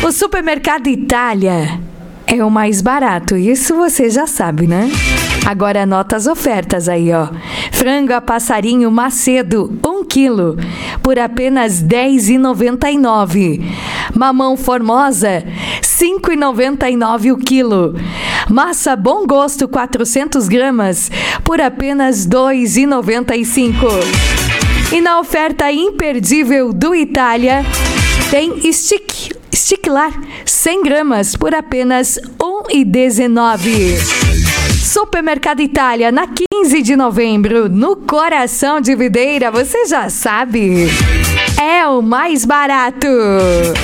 O Supermercado Itália é o mais barato, isso você já sabe, né? Agora anota as ofertas aí, ó. Frango a passarinho Macedo, 1 quilo, por apenas R$10,99. Mamão Formosa, R$5,99 o quilo. Massa Bom Gosto, 400 gramas, por apenas R$2,95. E na oferta imperdível do Itália, tem Sticklar, 100 gramas, por apenas R$1,19. Supermercado Itália, na 15 de novembro, no coração de Videira, você já sabe, é o mais barato.